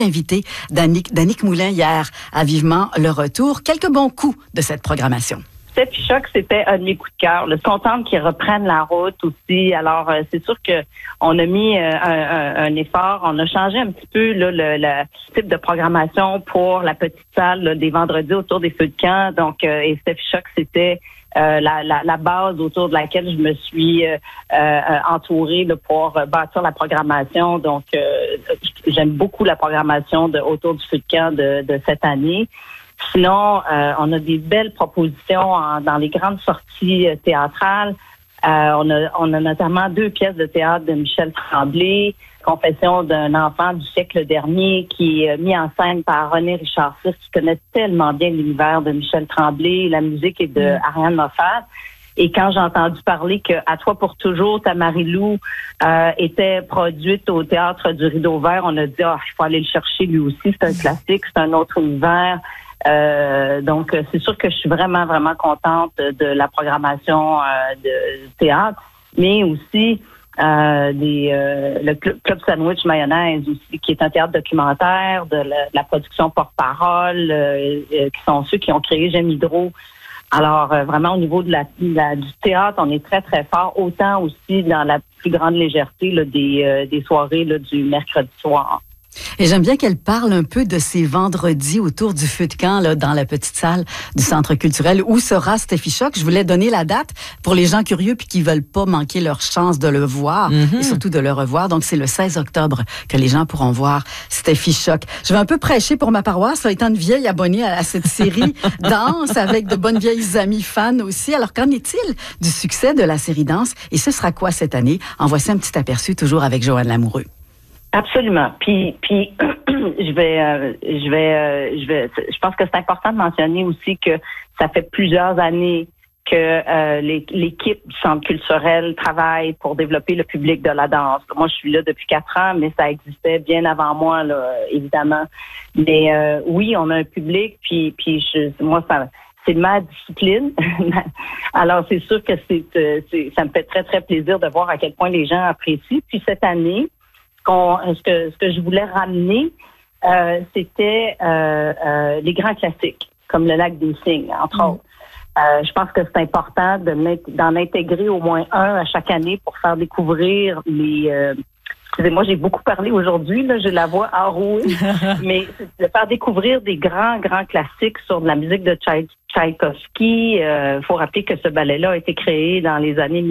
invité d'Annick Moulin hier à Vivement le retour. Quelques bons coups de cette programmation. Steffi Choc, c'était un de mes coups de cœur. Contente qu'ils reprennent la route aussi. Alors, c'est sûr que on a mis un effort. On a changé un petit peu là, le type de programmation pour la petite salle là, des vendredis autour des feux de camp. Donc, et Steffi Choc, c'était la base autour de laquelle je me suis entourée là, pour bâtir la programmation. Donc, j'aime beaucoup la programmation autour du feu de camp de cette année. Sinon, on a des belles propositions dans les grandes sorties théâtrales. On a notamment 2 pièces de théâtre de Michel Tremblay, Confession d'un enfant du siècle dernier, qui est mis en scène par René Richard VI, qui connaît tellement bien l'univers de Michel Tremblay. La musique est de Ariane Moffat. Et quand j'ai entendu parler que À toi pour toujours, ta Marie-Lou était produite au Théâtre du Rideau Vert, on a dit, il faut aller le chercher lui aussi. C'est un classique, c'est un autre univers. Donc, c'est sûr que je suis vraiment, vraiment contente de la programmation de théâtre, mais aussi le Club Sandwich Mayonnaise aussi, qui est un théâtre documentaire, de la production porte-parole, qui sont ceux qui ont créé J'aime Hydro. Alors, vraiment, au niveau du théâtre, on est très, très fort, autant aussi dans la plus grande légèreté là, des soirées là, du mercredi soir. Et j'aime bien qu'elle parle un peu de ces vendredis autour du feu de camp là, dans la petite salle du Centre culturel où sera Steffi Choc. Je voulais donner la date pour les gens curieux puis qui veulent pas manquer leur chance de le voir et surtout de le revoir. Donc, c'est le 16 octobre que les gens pourront voir Steffi Choc. Je vais un peu prêcher pour ma paroisse, là, étant une vieille abonnée à cette série Danse avec de bonnes vieilles amies fans aussi. Alors, qu'en est-il du succès de la série Danse? Et ce sera quoi cette année? En voici un petit aperçu, toujours avec Joanne Lamoureux. Absolument. Puis je pense que c'est important de mentionner aussi que ça fait plusieurs années que l'équipe du Centre culturel travaille pour développer le public de la danse. Moi, je suis là depuis 4 ans, mais ça existait bien avant moi, là, évidemment. Mais oui, on a un public, puis moi, c'est ma discipline. Alors, c'est sûr que ça me fait très, très plaisir de voir à quel point les gens apprécient. Puis cette année, ce que je voulais ramener, c'était les grands classiques, comme le Lac des Cygnes, entre autres. Je pense que c'est important d'en intégrer au moins un à chaque année pour faire découvrir les... Excusez-moi, j'ai beaucoup parlé aujourd'hui, là, j'ai la voix enrouée, mais de faire découvrir des grands classiques sur de la musique de Tchaïkovski. Faut rappeler que ce ballet-là a été créé dans les années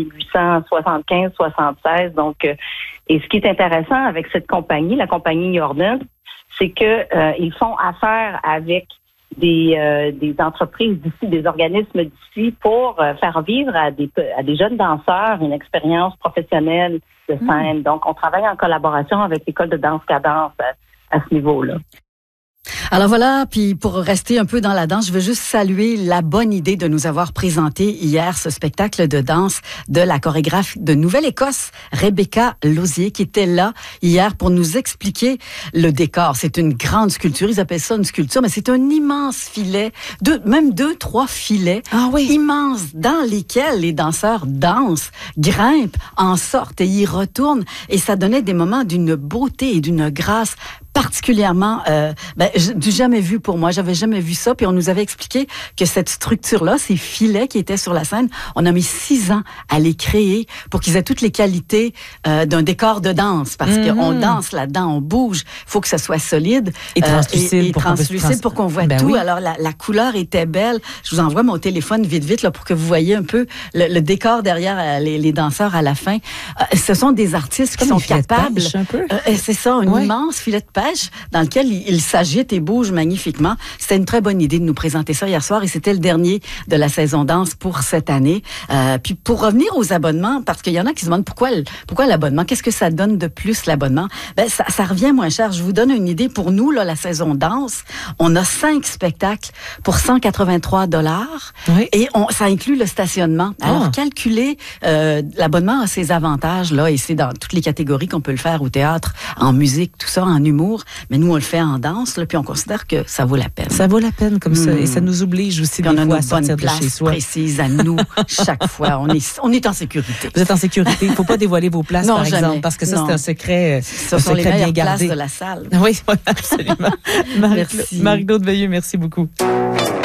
1875-76. Donc, et ce qui est intéressant avec cette compagnie, la compagnie Jordan, c'est que ils font affaire avec des entreprises d'ici, des organismes d'ici pour faire vivre à des jeunes danseurs une expérience professionnelle de scène. Donc, on travaille en collaboration avec l'École de danse Cadence à ce niveau-là. Alors voilà, puis pour rester un peu dans la danse, je veux juste saluer la bonne idée de nous avoir présenté hier ce spectacle de danse de la chorégraphe de Nouvelle-Écosse, Rebecca Lausier, qui était là hier pour nous expliquer le décor. C'est une grande sculpture, ils appellent ça une sculpture, mais c'est un immense filet, même 2-3 filets immenses dans lesquels les danseurs dansent, grimpent, en sortent et y retournent. Et ça donnait des moments d'une beauté et d'une grâce particulièrement du jamais vu pour moi. J'avais jamais vu ça. Puis on nous avait expliqué que cette structure-là, ces filets qui étaient sur la scène, on a mis 6 ans à les créer pour qu'ils aient toutes les qualités d'un décor de danse. Parce qu'on danse là-dedans, on bouge. Il faut que ça soit solide et translucide, pour qu'on voit tout. Oui. Alors la couleur était belle. Je vous envoie mon téléphone vite là pour que vous voyez un peu le décor derrière les danseurs à la fin. Ce sont des artistes qui sont capables. C'est ça, un immense filet de pêche dans lequel il s'agite et bouge magnifiquement. C'était une très bonne idée de nous présenter ça hier soir et c'était le dernier de la saison danse pour cette année. Puis pour revenir aux abonnements, parce qu'il y en a qui se demandent pourquoi l'abonnement, qu'est-ce que ça donne de plus l'abonnement? Ça revient moins cher. Je vous donne une idée. Pour nous, là, la saison danse, on a 5 spectacles pour 183 $ et ça inclut le stationnement. Alors calculez, l'abonnement a ses avantages là et c'est dans toutes les catégories qu'on peut le faire au théâtre, en musique, tout ça, en humour. l'amour, mais nous, on le fait en danse, là, puis on considère que ça vaut la peine. Ça vaut la peine comme ça, et ça nous oblige aussi des fois à sortir de chez soi. Précise à nous, chaque fois. On est en sécurité. Vous êtes en sécurité. Il ne faut pas dévoiler vos places, par exemple, parce que ça, c'est un secret, ce sont les meilleures places de la salle. Oui, absolument. Marie-Claude Veilleux, merci beaucoup.